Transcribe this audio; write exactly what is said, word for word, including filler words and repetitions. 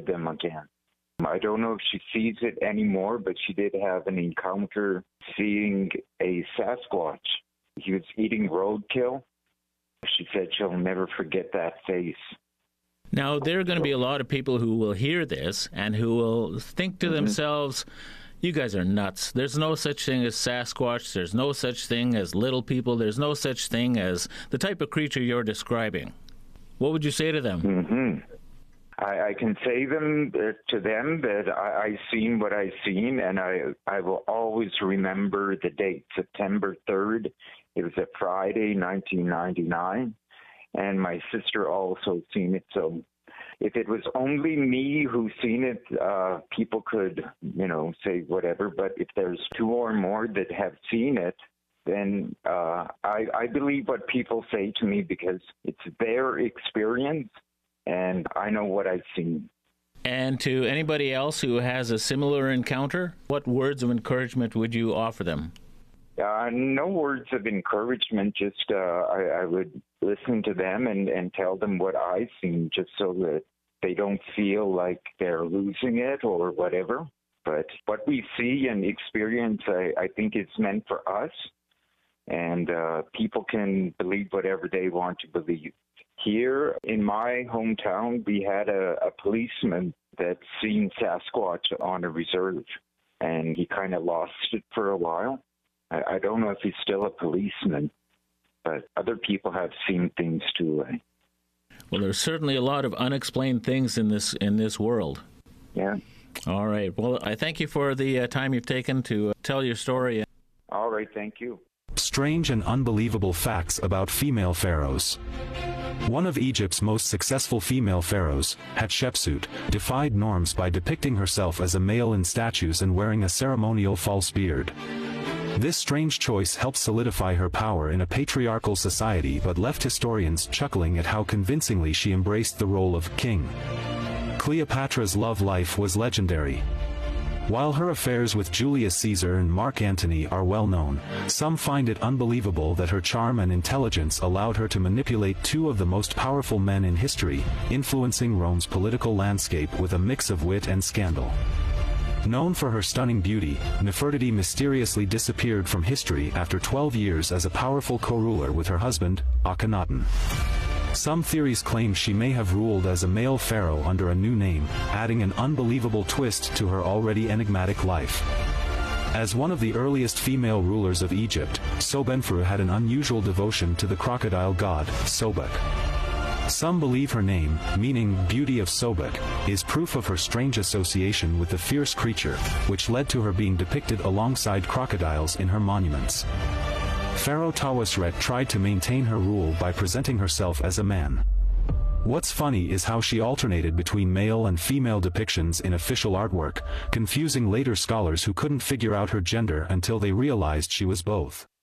them again. I don't know if she sees it anymore, but she did have an encounter seeing a Sasquatch. He was eating roadkill. She said she'll never forget that face. Now, there are going to be a lot of people who will hear this and who will think to mm-hmm. themselves, you guys are nuts. There's no such thing as Sasquatch. There's no such thing as little people. There's no such thing as the type of creature you're describing. What would you say to them? Mm-hmm. I, I can say them uh, to them that I, I seen what I seen, and I I will always remember the date, September third. It was a Friday, nineteen ninety-nine, and my sister also seen it. So if it was only me who seen it, uh, people could, you know, say whatever. But if there's two or more that have seen it, then uh, I, I believe what people say to me because it's their experience. And I know what I've seen. And to anybody else who has a similar encounter, what words of encouragement would you offer them? Uh, no words of encouragement, just uh, I, I would listen to them and, and tell them what I've seen, just so that they don't feel like they're losing it or whatever. But what we see and experience, I, I think it's meant for us, and uh, people can believe whatever they want to believe. Here in my hometown, we had a, a policeman that seen Sasquatch on a reserve, and he kind of lost it for a while. I, I don't know if he's still a policeman, but other people have seen things too. Eh? Well, there's certainly a lot of unexplained things in this in this world. Yeah. All right. Well, I thank you for the uh, time you've taken to uh, tell your story. All right. Thank you. Strange and unbelievable facts about female pharaohs. One of Egypt's most successful female pharaohs, Hatshepsut, defied norms by depicting herself as a male in statues and wearing a ceremonial false beard. This strange choice helped solidify her power in a patriarchal society but left historians chuckling at how convincingly she embraced the role of king. Cleopatra's love life was legendary. While her affairs with Julius Caesar and Mark Antony are well known, some find it unbelievable that her charm and intelligence allowed her to manipulate two of the most powerful men in history, influencing Rome's political landscape with a mix of wit and scandal. Known for her stunning beauty, Nefertiti mysteriously disappeared from history after twelve years as a powerful co-ruler with her husband, Akhenaten. Some theories claim she may have ruled as a male pharaoh under a new name, adding an unbelievable twist to her already enigmatic life. As one of the earliest female rulers of Egypt, Sobenfru had an unusual devotion to the crocodile god, Sobek. Some believe her name, meaning Beauty of Sobek, is proof of her strange association with the fierce creature, which led to her being depicted alongside crocodiles in her monuments. Pharaoh Tawasret tried to maintain her rule by presenting herself as a man. What's funny is how she alternated between male and female depictions in official artwork, confusing later scholars who couldn't figure out her gender until they realized she was both.